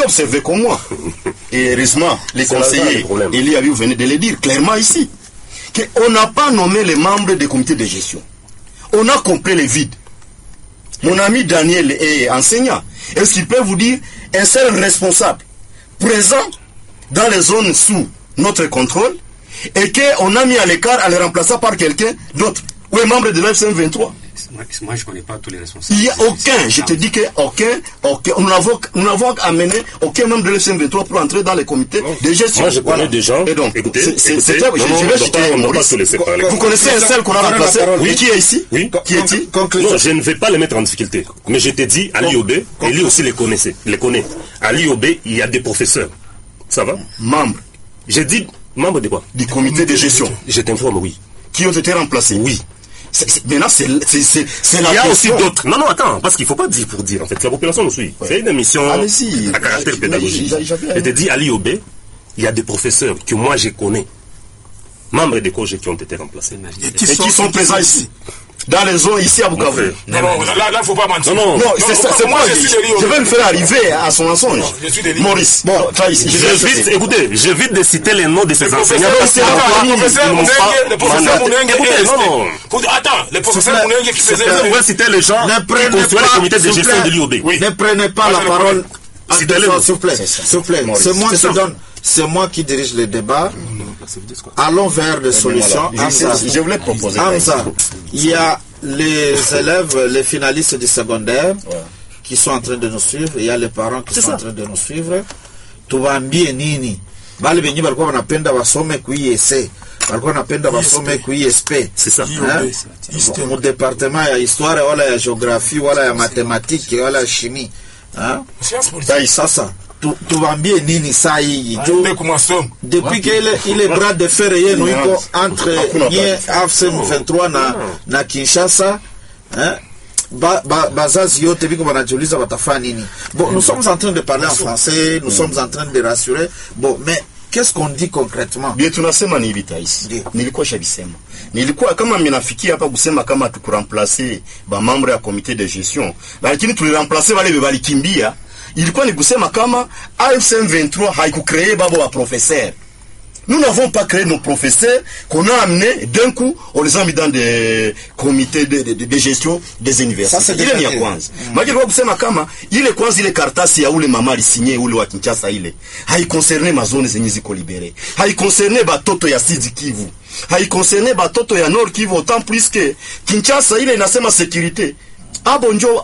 aussi observé comme moi. Et heureusement, les conseillers, Elie Abiou venait de le dire clairement ici, qu'on n'a pas nommé les membres des comités de gestion. On a compris les vides. Mon ami Daniel est enseignant. Est-ce qu'il peut vous dire un seul responsable présent dans les zones sous notre contrôle et qu'on a mis à l'écart en le remplaçant par quelqu'un d'autre ou un membre de l'FCM 23? Moi, je ne connais pas tous les responsables. Il n'y a aucun, je te dis que aucun, nous n'avons amené aucun membre de l'FCM 23 pour entrer dans les comités de gestion. Moi, je connais des gens. Et donc, écoutez, je vais citer Maurice. Vous connaissez un seul qu'on a remplacé? Oui. Qui est ici? Oui. Qui est-il? Non, je ne vais pas les mettre en difficulté. Mais je te dis, Ali Obé, et lui aussi les connaît. Ali Obé, il y a des professeurs. Ça va? Membres. J'ai dit, membres de quoi? Du comité de gestion. Je t'informe, oui. Qui ont été remplacés? Oui. Maintenant, c'est la question. Il y a aussi d'autres. Non, attends, parce qu'il ne faut pas dire pour dire, en fait. La population nous suit. Ouais. C'est une émission à caractère pédagogique. Je te dis, Ali Obé, il y a des professeurs que moi je connais, membres des COGE qui ont été remplacés. Et qui sont présents ici? Dans les zones ici à Bukavu. Non, là, il ne faut pas mentir. Non, c'est moi, je vais le faire arriver à son mensonge. Maurice, bon, écoutez, j'évite de citer les noms de ces enseignants. Le professeur Mounengue. Attends, le professeur Mounengue qui faisait. On va citer les gens qui construisaient le comité de gestion de l'IOB. Ne prenez pas la parole. S'il vous plaît. C'est moi qui dirige le débat. Allons vers des solutions. Je voulais proposer. Hamza, il y a les élèves, les finalistes du secondaire qui sont en train de nous suivre. Il y a les parents qui sont en train de nous suivre. Tuwaambie nini? Bali benye balikuwa wanapenda wasome kuiese. Balikuwa wanapenda wasome kuiesp. C'est ça. Mu département ya histoire wala ya géographie wala ya mathématiques wala ya chimie. Sasa tuwaambie nini saa hii depuis que ile bras de fer yenu iko entre AFCM 23 na Kinshasa, bazazi yote biko banajiuliza watafanya nini. Bon, nous sommes en train de parler en français, nous sommes en train de rassurer. Bon, mais qu'est-ce qu'on dit concrètement? Bien tunasema ni hivi tais. Nilikuwa shabisema. Nilikuwa kama minafikia hapa kusema kama tukuramplacer ba membre ya comité de gestion. Lakini tuliremplacer wale walikimbia. Ilikuwa ni kusema kama AFCM 23 haikucréer babo wa professeurs. Nous n'avons pas créé nos professeurs qu'on a amenés d'un coup, on les a mis dans des comités de gestion des universités. Ile ni ya kwanza. Maana kwa kusema kama ile kwanza ile karatasi ya ule mama alisigné ule wa Kinshasa ile haiconcerne mazone zenye ziko libérées. Haiconcerne batoto ya Sud Kivu. Haiconcerne batoto ya Nord Kivu, autant plus que Kinshasa ile inasema sécurité. Abonjo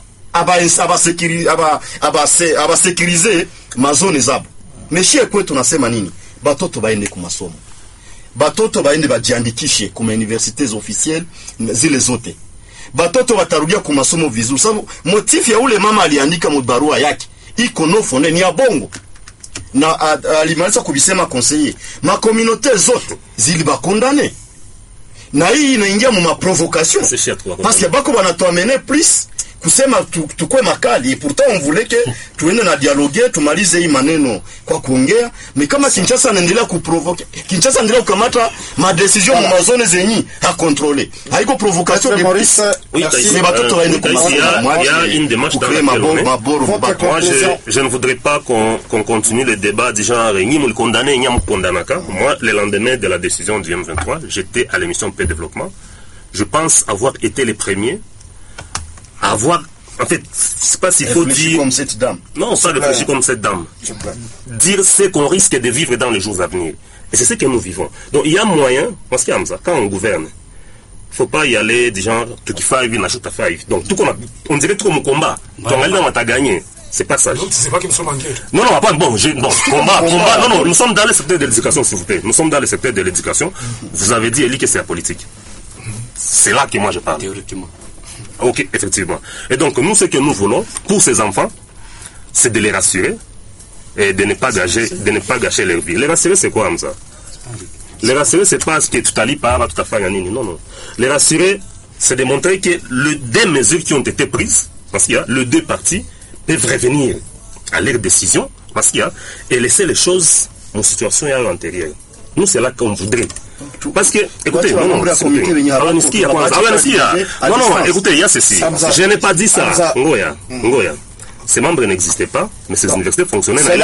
abasekirize mazone zabo. Meshie kwetu tunasema nini? Batoto baende ku masomo. Batoto baende bajiandikishe kuma universités officielles zile zote. Batoto watarudia ku masomo vizuri. Sababu motif ya ule mama aliandika mubarua yake iko no fone ni ya bongo. Na alimaliza kubisema conseiller. Ma communauté zote zilibakondane. Na hii inaingia mu provocation. Parce que bako banatuamene plus kusema tukue makali. Pourtant on voulait que tuende na dialoguer, tumalize hii maneno kwa kuongea. Mais kama Kinshasa anaendelea kuprovoke, Kinshasa anaendelea kukamata ma décision mu mazone zenyi à contrôler. Haiko provocation de Maurice. Oui, mais batoto waende ku masomo. Il y a une démarche dans laquelle moi je ne voudrais pas qu'on continue le débat du genre ni mu condamner ni mu kondanaka. Moi le lendemain de la décision du M23, j'étais à l'émission Paix Développement. Je pense avoir été les premiers à avoir, en fait, je sais pas s'il faut dire comme cette dame. Non, pas réfléchir comme cette dame. Dire ce qu'on risque de vivre dans les jours à venir. Et c'est ce que nous vivons. Donc il y a moyen, parce qu'il y a ça, quand on gouverne, faut pas y aller du genre tout qui fait une achète à five. Donc tout comme on dirait tout comme combat. Donc on va gagner. C'est pas ça. C'est pas que nous sommes en guerre. Non, pas bon. Combat. Non, nous sommes dans le secteur de l'éducation, s'il vous plaît. Nous sommes dans le secteur de l'éducation. Vous avez dit, Elie, que c'est la politique. C'est là que moi je parle. Théoriquement. Ok, effectivement. Et donc, nous, ce que nous voulons, pour ces enfants, c'est de les rassurer et de ne pas gâcher leur vie. Les rassurer, c'est quoi, comme ça? Les rassurer, c'est pas ce que tu t'allies pas, tout à fait, non. Les rassurer, c'est de montrer que des mesures qui ont été prises, parce qu'il y a les deux parties, peuvent revenir à leur décision, parce qu'il y a, et laisser les choses en situation antérieure. Nous, c'est là qu'on voudrait. Parce que, écoutez, écoutez, il y a ceci. Je n'ai pas dit ça. Ngoya. Ces membres n'existaient pas, mais ces universités fonctionnaient.